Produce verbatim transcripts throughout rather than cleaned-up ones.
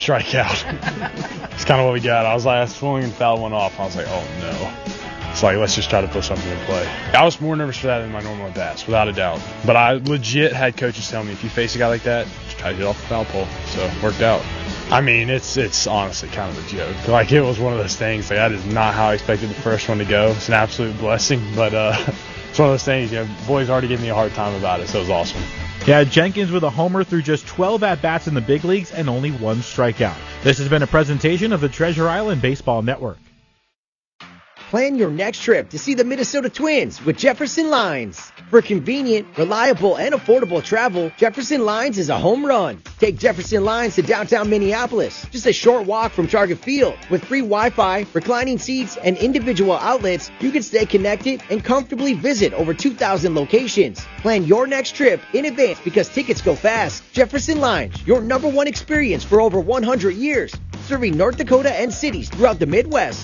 strikeout. It's kind of what we got. I was like, I swung and fouled one off. I was like, oh no. It's like, let's just try to put something in play. I was more nervous for that than my normal at bats, without a doubt. But I legit had coaches tell me, if you face a guy like that, just try to get off the foul pole. So it worked out. I mean, it's it's honestly kind of a joke. Like, it was one of those things. Like, that is not how I expected the first one to go. It's an absolute blessing. But uh, it's one of those things, you know, boys already giving me a hard time about it, so it was awesome. Yeah, Jenkins with a homer through just twelve at-bats in the big leagues and only one strikeout. This has been a presentation of the Treasure Island Baseball Network. Plan your next trip to see the Minnesota Twins with Jefferson Lines. For convenient, reliable, and affordable travel, Jefferson Lines is a home run. Take Jefferson Lines to downtown Minneapolis, just a short walk from Target Field. With free Wi-Fi, reclining seats, and individual outlets, you can stay connected and comfortably visit over two thousand locations. Plan your next trip in advance because tickets go fast. Jefferson Lines, your number one experience for over one hundred years, serving North Dakota and cities throughout the Midwest.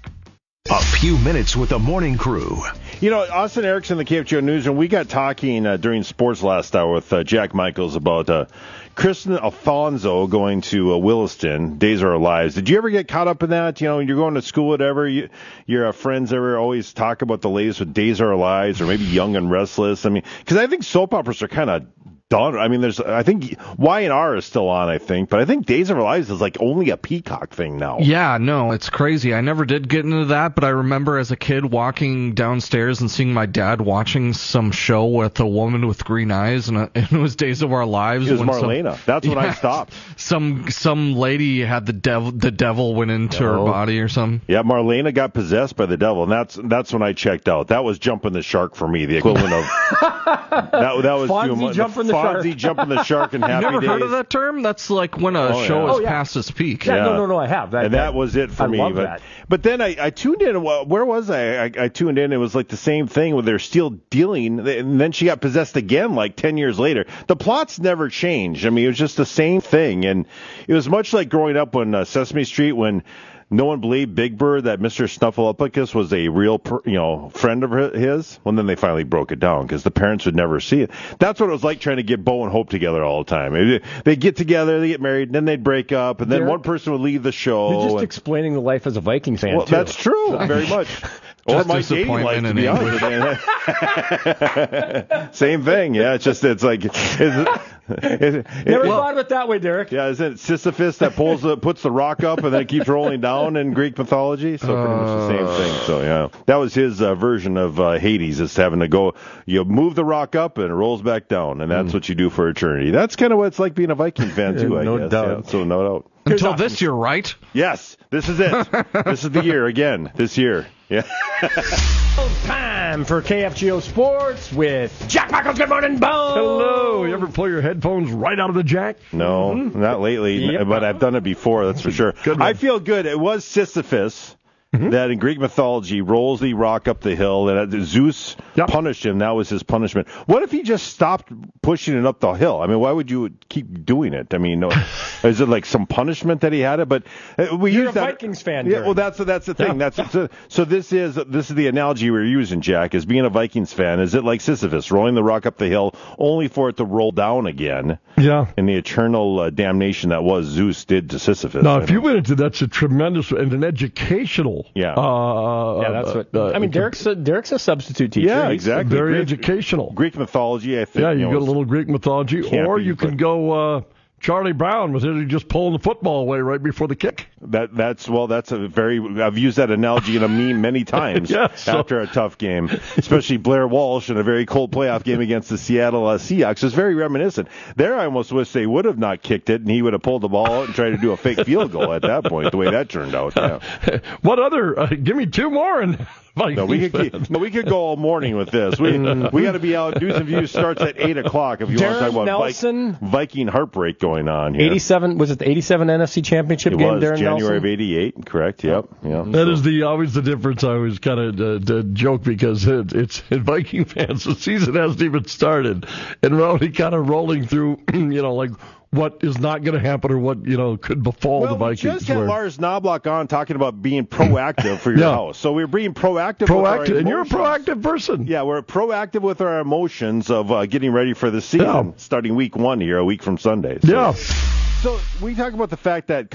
A few minutes with the morning crew. You know, Austin Erickson, the K F G O Newsroom, we got talking uh, during sports last hour with uh, Jack Michaels about uh, Kristen Alfonso going to uh, Williston, Days of Our Lives. Did you ever get caught up in that? You know, you're going to school, whatever, you, your uh, friends ever always talk about the latest with Days of Our Lives or maybe Young and Restless? I mean, because I think soap operas are kind of done. I mean, there's, I think Y and R is still on, I think, but I think Days of Our Lives is like only a Peacock thing now. Yeah, no, it's crazy. I never did get into that, but I remember as a kid walking downstairs and seeing my dad watching some show with a woman with green eyes, and it was Days of Our Lives. It was Marlena. Some, That's when yeah, I stopped. Some some lady had the devil. The devil went into oh. her body or something. Yeah, Marlena got possessed by the devil, and that's that's when I checked out. That was Jumping the Shark for me, the equivalent of that. That was Fonzie Jumping the Shark. Fonzie Jumping the Shark and Happy Days. You never heard of that term? That's like when a oh, show yeah. is oh, yeah. past its peak. Yeah, yeah, no, no, no, I have. That, and that, that was it for I me. Love but, that. but then I, I tuned in. Where was I? I? I tuned in. It was like the same thing where they're still dealing. And then she got possessed again like ten years later. The plots never changed. I mean, it was just the same thing. And it was much like growing up on uh, Sesame Street when no one believed Big Bird that Mister Snuffleupagus was a real, you know, friend of his. Well, then they finally broke it down because the parents would never see it. That's what it was like trying to get Bo and Hope together all the time. They'd get together, they get married, and then they'd break up, and then Derek, one person would leave the show. You're just and, explaining the life as a Viking fan, well, too. That's true, very much. Or my dating life, to be honest with you. Same thing, yeah. It's just, it's like... It's, it, it, Never it, thought of it that way, Derek. Yeah, isn't it Sisyphus that pulls the, puts the rock up and then it keeps rolling down in Greek mythology? So pretty much the same thing. So, yeah. That was his uh, version of uh, Hades, is having to go, you move the rock up and it rolls back down, and that's mm. what you do for eternity. That's kind of what it's like being a Viking fan, too, I no guess. Doubt. Yeah, so no doubt. Until this year, right? Yes, this is it. This is the year again, this year. Yeah. Time for K F G O Sports with Jack Michaels. Good morning, Bo. Hello. You ever pull your headphones right out of the jack? No, mm-hmm. not lately, yep. but I've done it before, that's for sure. Good I feel good. It was Sisyphus. Mm-hmm. That in Greek mythology rolls the rock up the hill, and Zeus yep. punished him. That was his punishment. What if he just stopped pushing it up the hill? I mean, why would you keep doing it? I mean, no, is it like some punishment that he had it? But we You're use a that, Vikings fan. Yeah, Jared. well, that's that's the thing. Yeah. That's so, so. This is this is the analogy we're using, Jack. Is being a Vikings fan. Is it like Sisyphus rolling the rock up the hill, only for it to roll down again? Yeah. And the eternal uh, damnation that was Zeus did to Sisyphus. Now, if you went into that's a tremendous and an educational. Yeah. Uh, yeah, that's what. Uh, I mean, Derek's a, Derek's a substitute teacher. Yeah, exactly. Very Greek, educational. Greek mythology, I think. Yeah, you, you know, get a little Greek mythology, or be, you can go uh, Charlie Brown was it just pulling the football away right before the kick. That that's well, that's a very. I've used that analogy in a meme many times yeah, so. after a tough game, especially Blair Walsh in a very cold playoff game against the Seattle uh, Seahawks. It's very reminiscent. There, I almost wish they would have not kicked it, and he would have pulled the ball out and tried to do a fake field goal at that point. The way that turned out. Yeah. What other? Uh, give me two more and. No, we could keep, no, we could go all morning with this. We we got to be out. News and Views starts at eight o'clock. If you Darren want to talk about Nelson, Viking, Viking heartbreak going on here. eighty-seven was it the eighty-seven N F C Championship it game? Was Darren January Nelson? of eighty-eight. Correct. Yep. Yeah. That so. is the always the difference. I always kind of uh, joke because it, it's in Viking fans. The season hasn't even started, and we're only kind of rolling through. You know, like. What is not going to happen or what, you know, could befall well, the Vikings. We just had where... Lars Knobloch on talking about being proactive for your yeah. house. So we're being proactive Proactive, with our emotions. And you're a proactive person. Yeah, we're proactive with our emotions of uh, getting ready for the season, yeah. starting week one here, a week from Sunday. So. Yeah. So we talk about the fact that